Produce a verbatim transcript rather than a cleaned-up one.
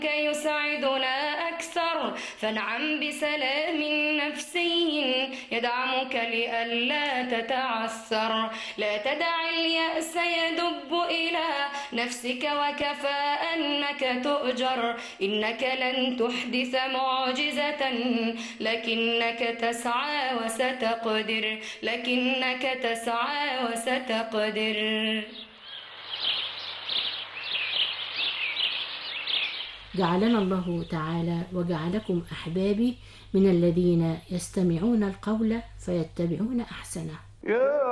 يسعدنا أكثر، فانعم بسلام نفسي يدعمك لئلا تتعثر. لا تدع اليأس يدب إلى نفسك وكفى أنك تؤجر، إنك لن تحدث معجزة لكنك تسعى وستقدر، لكنك تسعى وستقدر. جعلنا الله تعالى وجعلكم أحبابي من الذين يستمعون القول فيتبعون أحسنه.